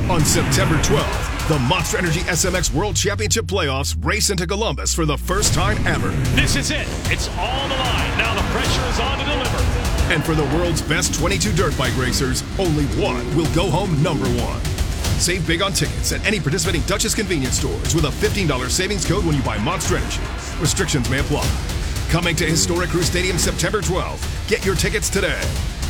On September 12th, the Monster Energy SMX World Championship Playoffs race into Columbus for the first time ever. This is it. It's all the line. Now the pressure is on to deliver. And for the world's best 22 dirt bike racers, only one will go home number one. Save big on tickets at any participating Dutchess convenience stores with a $15 savings code when you buy Monster Energy. Restrictions may apply. Coming to Historic Crew Stadium September 12th. Get your tickets today.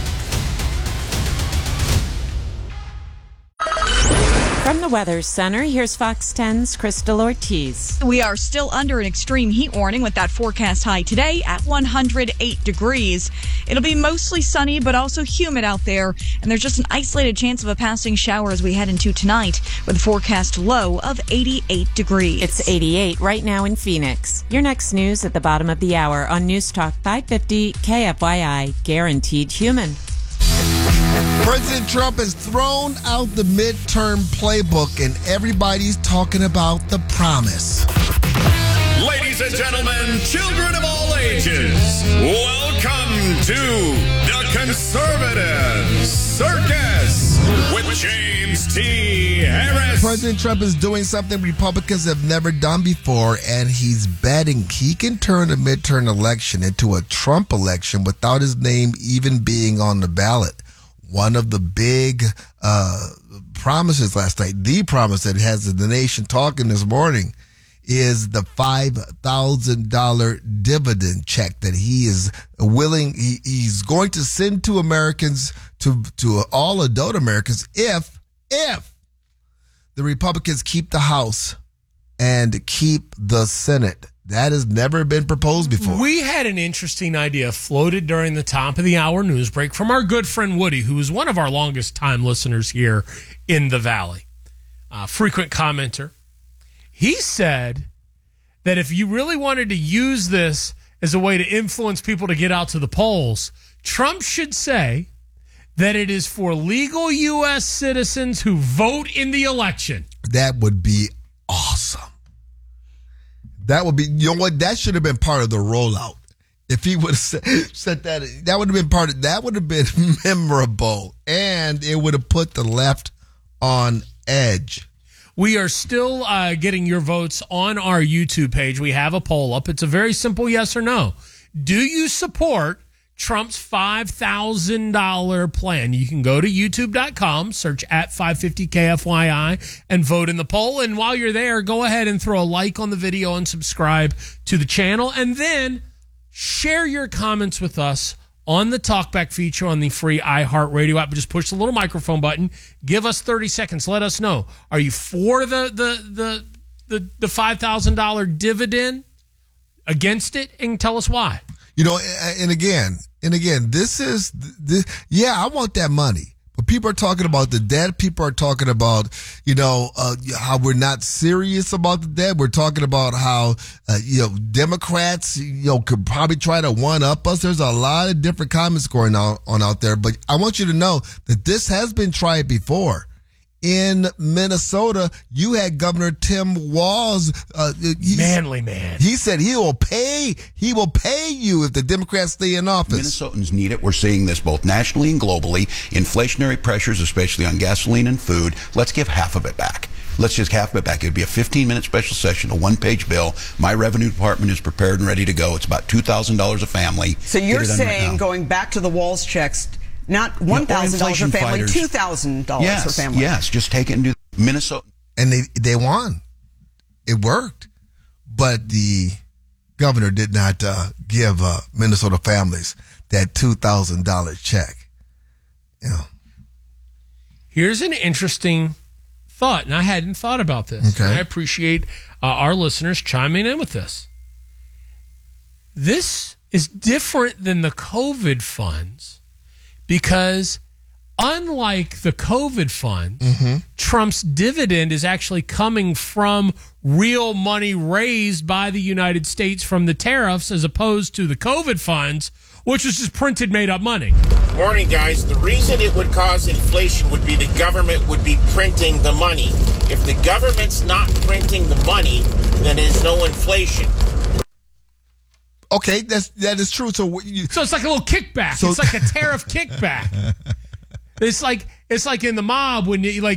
From the Weather Center, here's Fox 10's Crystal Ortiz. We are still under an extreme heat warning with that forecast high today at 108 degrees. It'll be mostly sunny, but also humid out there. And there's just an isolated chance of a passing shower as we head into tonight with a forecast low of 88 degrees. It's 88 right now in Phoenix. Your next news at the bottom of the hour on News Talk 550 KFYI, guaranteed human. President Trump has thrown out the midterm playbook, and everybody's talking about the promise. Ladies and gentlemen, children of all ages, welcome to the Conservative Circus with James T. Harris. President Trump is doing something Republicans have never done before, and he's betting he can turn a midterm election into a Trump election without his name even being on the ballot. One of the big promises last night, the promise that has the nation talking this morning, is the $5,000 dividend check that he is willing, he's going to send to Americans, to all adult Americans, if the Republicans keep the House and keep the Senate. That has never been proposed before. We had an interesting idea floated during the top of the hour news break from our good friend Woody, who is one of our longest time listeners here in the Valley, frequent commenter. He said that if you really wanted to use this as a way to influence people to get out to the polls, Trump should say that it is for legal U.S. citizens who vote in the election. That would be awesome. That would be, you know what? That should have been part of the rollout. If he would have said that, that would have been that would have been memorable, and it would have put the left on edge. We are still getting your votes on our YouTube page. We have a poll up. It's a very simple yes or no. Do you support Trump's $5,000 plan? You can go to youtube.com, search at 550 KFYI, and vote in the poll. And while you're there, go ahead and throw a like on the video and subscribe to the channel. And then share your comments with us on the TalkBack feature on the free iHeartRadio app. Just push the little microphone button. Give us 30 seconds. Let us know. Are you for the $5,000 dividend? Against it? And tell us why. You know, and again, yeah, I want that money. But people are talking about the debt. People are talking about, how we're not serious about the debt. We're talking about how, Democrats, could probably try to one-up us. There's a lot of different comments going on out there. But I want you to know that this has been tried before. In Minnesota, you had Governor Tim Walz. Manly man. He said he will pay you if the Democrats stay in office. Minnesotans need it. We're seeing this both nationally and globally. Inflationary pressures, especially on gasoline and food. Let's give half of it back. Let's just half of it back. It would be a 15-minute special session, a one-page bill. My revenue department is prepared and ready to go. It's about $2,000 a family. So you're saying going back to the Walz checks, not $1,000 per family, $2,000 per family. Yes, just take it and do Minnesota. And they won. It worked. But the governor did not give Minnesota families that $2,000 check. Here's an interesting thought, and I hadn't thought about this. Okay. And I appreciate our listeners chiming in with this. This is different than the COVID funds. Because unlike the COVID funds, Trump's dividend is actually coming from real money raised by the United States from the tariffs, as opposed to the COVID funds, which was just printed, made-up money. Morning, guys. The reason it would cause inflation would be the government would be printing the money. If the government's not printing the money, then there's no inflation. Okay, that is true. So it's like a little kickback. It's like a tariff kickback. It's like in the mob when you